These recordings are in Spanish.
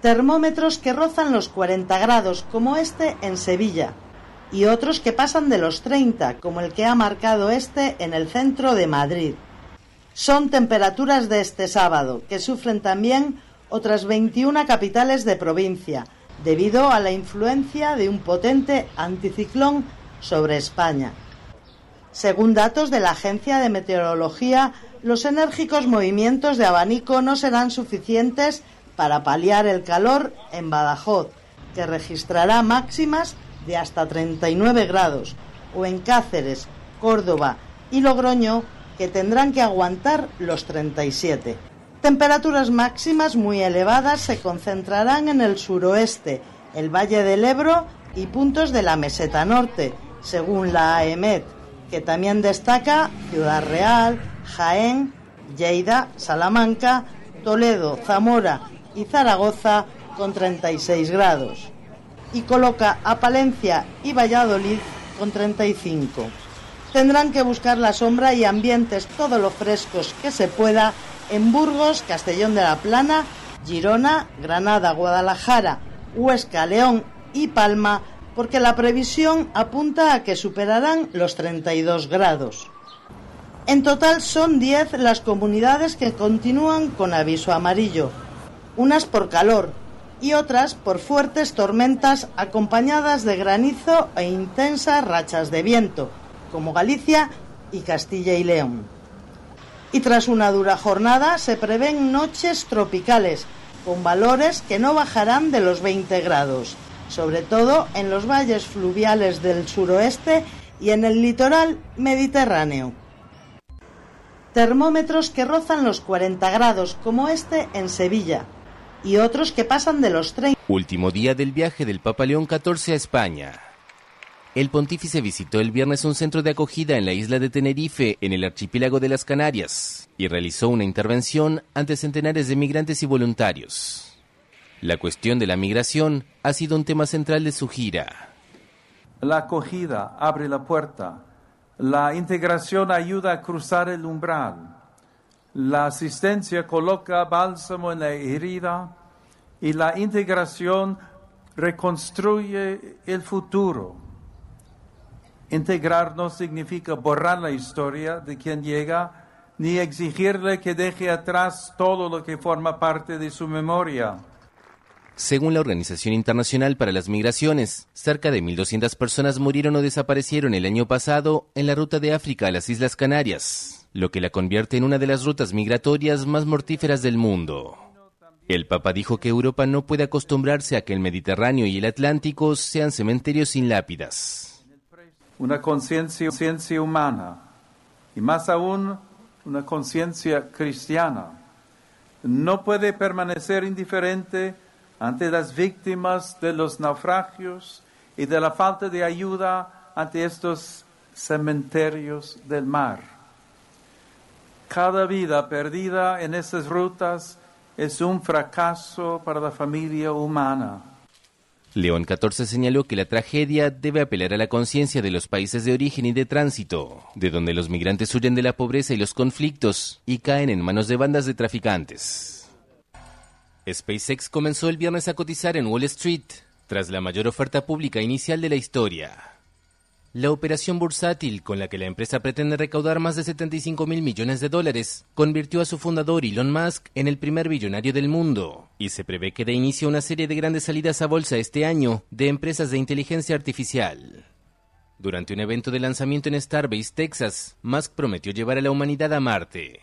Termómetros que rozan los 40 grados, como este en Sevilla, y otros que pasan de los 30, como el que ha marcado este en el centro de Madrid. Son temperaturas de este sábado, que sufren también otras 21 capitales de provincia, debido a la influencia de un potente anticiclón sobre España. Según datos de la Agencia de Meteorología, los enérgicos movimientos de abanico no serán suficientes para paliar el calor en Badajoz, que registrará máximas de hasta 39 grados, o en Cáceres, Córdoba y Logroño, que tendrán que aguantar los 37. Temperaturas máximas muy elevadas se concentrarán en el suroeste, el Valle del Ebro y puntos de la Meseta Norte, según la AEMET, que también destaca Ciudad Real, Jaén, Lleida, Salamanca, Toledo, Zamora y Zaragoza con 36 grados, y coloca a Palencia y Valladolid con 35. Tendrán que buscar la sombra y ambientes todo lo frescos que se pueda en Burgos, Castellón de la Plana, Girona, Granada, Guadalajara, Huesca, León y Palma, porque la previsión apunta a que superarán los 32 grados. En total son 10 las comunidades que continúan con aviso amarillo, unas por calor y otras por fuertes tormentas acompañadas de granizo e intensas rachas de viento, como Galicia y Castilla y León. Y tras una dura jornada se prevén noches tropicales, con valores que no bajarán de los 20 grados, sobre todo en los valles fluviales del suroeste y en el litoral mediterráneo. Termómetros que rozan los 40 grados, como este en Sevilla, y otros que pasan de los 30. Último día del viaje del Papa León XIV a España. El pontífice visitó el viernes un centro de acogida en la isla de Tenerife, en el archipiélago de las Canarias, y realizó una intervención ante centenares de migrantes y voluntarios. La cuestión de la migración ha sido un tema central de su gira. La acogida abre la puerta, la integración ayuda a cruzar el umbral, la asistencia coloca bálsamo en la herida y la integración reconstruye el futuro. Integrar no significa borrar la historia de quien llega, ni exigirle que deje atrás todo lo que forma parte de su memoria. Según la Organización Internacional para las Migraciones, cerca de 1.200 personas murieron o desaparecieron el año pasado en la ruta de África a las Islas Canarias, lo que la convierte en una de las rutas migratorias más mortíferas del mundo. El Papa dijo que Europa no puede acostumbrarse a que el Mediterráneo y el Atlántico sean cementerios sin lápidas. Una conciencia humana, y más aún una conciencia cristiana, no puede permanecer indiferente ante las víctimas de los naufragios y de la falta de ayuda ante estos cementerios del mar. Cada vida perdida en esas rutas es un fracaso para la familia humana. León XIV señaló que la tragedia debe apelar a la conciencia de los países de origen y de tránsito, de donde los migrantes huyen de la pobreza y los conflictos y caen en manos de bandas de traficantes. SpaceX comenzó el viernes a cotizar en Wall Street, tras la mayor oferta pública inicial de la historia. La operación bursátil, con la que la empresa pretende recaudar más de $75.000 millones, convirtió a su fundador Elon Musk en el primer billonario del mundo, y se prevé que dé inicio a una serie de grandes salidas a bolsa este año de empresas de inteligencia artificial. Durante un evento de lanzamiento en Starbase, Texas, Musk prometió llevar a la humanidad a Marte.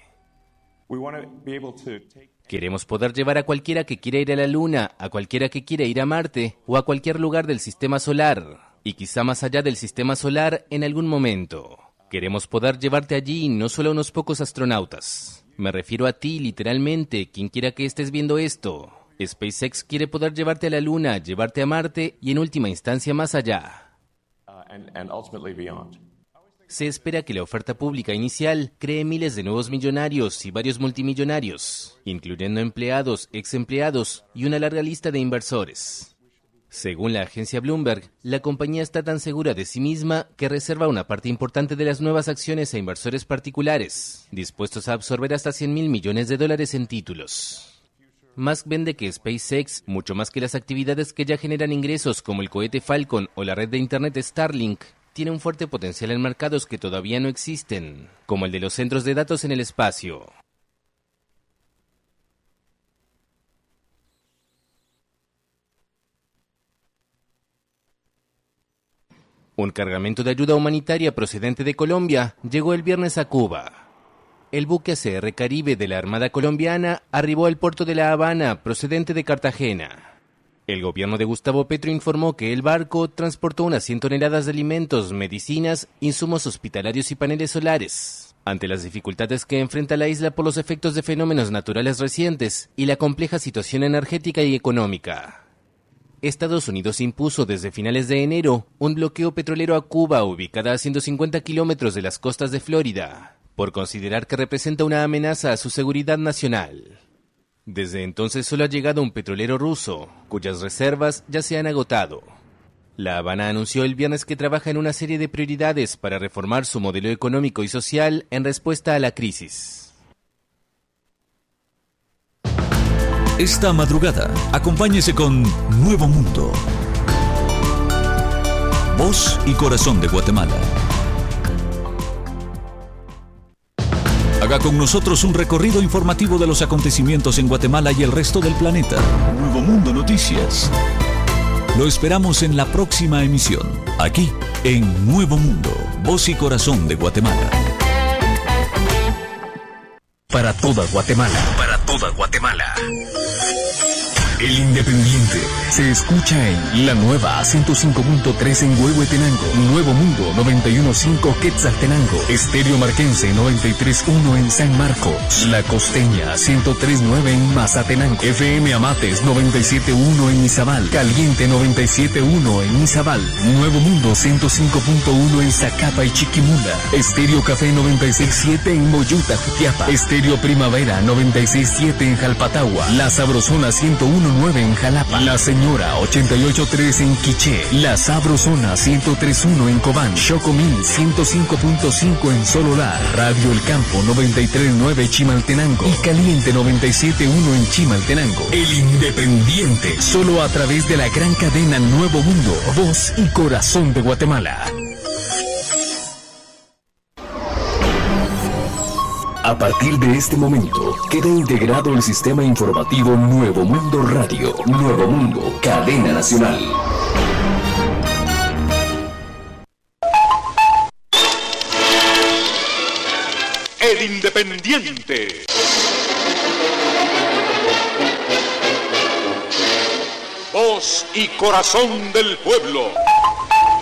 Queremos poder llevar a cualquiera que quiera ir a la Luna, a cualquiera que quiera ir a Marte o a cualquier lugar del sistema solar, y quizá más allá del sistema solar en algún momento. Queremos poder llevarte allí, no solo a unos pocos astronautas. Me refiero a ti, literalmente, quien quiera que estés viendo esto. SpaceX quiere poder llevarte a la Luna, llevarte a Marte y en última instancia más allá. Se espera que la oferta pública inicial cree miles de nuevos millonarios y varios multimillonarios, incluyendo empleados, exempleados y una larga lista de inversores. Según la agencia Bloomberg, la compañía está tan segura de sí misma que reserva una parte importante de las nuevas acciones a inversores particulares, dispuestos a absorber hasta $100.000 millones en títulos. Musk vende que SpaceX, mucho más que las actividades que ya generan ingresos como el cohete Falcon o la red de internet Starlink, tiene un fuerte potencial en mercados que todavía no existen, como el de los centros de datos en el espacio. Un cargamento de ayuda humanitaria procedente de Colombia llegó el viernes a Cuba. El buque ACR Caribe de la Armada colombiana arribó al puerto de La Habana, procedente de Cartagena. El gobierno de Gustavo Petro informó que el barco transportó unas 100 toneladas de alimentos, medicinas, insumos hospitalarios y paneles solares. Ante las dificultades que enfrenta la isla por los efectos de fenómenos naturales recientes y la compleja situación energética y económica. Estados Unidos impuso desde finales de enero un bloqueo petrolero a Cuba, ubicada a 150 kilómetros de las costas de Florida, por considerar que representa una amenaza a su seguridad nacional. Desde entonces solo ha llegado un petrolero ruso, cuyas reservas ya se han agotado. La Habana anunció el viernes que trabaja en una serie de prioridades para reformar su modelo económico y social en respuesta a la crisis. Esta madrugada, acompáñese con Nuevo Mundo. Voz y corazón de Guatemala. Haga con nosotros un recorrido informativo de los acontecimientos en Guatemala y el resto del planeta. Nuevo Mundo Noticias. Lo esperamos en la próxima emisión, aquí en Nuevo Mundo, Voz y Corazón de Guatemala. Para toda Guatemala. Para toda Guatemala. El Independiente se escucha en la nueva 105.3 en Huehuetenango, Nuevo Mundo 91.5 Quetzaltenango, Estéreo Marquense 93.1 en San Marcos, La Costeña 103.9 en Mazatenango, FM Amates 97.1 en Izabal, Caliente 97.1 en Izabal, Nuevo Mundo 105.1 en Zacapa y Chiquimula, Estéreo Café 96.7 en Moyuta, Jutiapa, Estéreo Primavera 96.7 en Jalpatagua, La Sabrosona 101.9 en Jalapa, La Señora 88.3 en Quiché, La Sabrosona 103.1 en Cobán, Chocomil 105.5 en Sololá, Radio El Campo 93.9 Chimaltenango y Caliente 97.1 en Chimaltenango. El Independiente, solo a través de la gran cadena Nuevo Mundo, Voz y Corazón de Guatemala. A partir de este momento, queda integrado el sistema informativo Nuevo Mundo Radio, Nuevo Mundo, cadena nacional. El Independiente. Voz y corazón del pueblo.